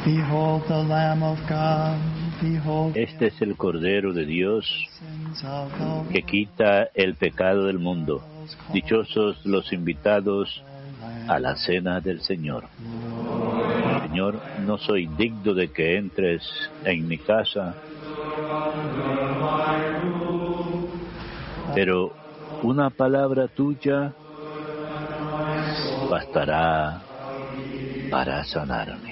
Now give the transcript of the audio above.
Behold the Lamb of God. Behold Este es el Cordero de Dios sins of the world. que quita el pecado del mundo. Dichosos los invitados a la cena del Señor. Señor, no soy digno de que entres en mi casa, pero una palabra tuya bastará para sanarme.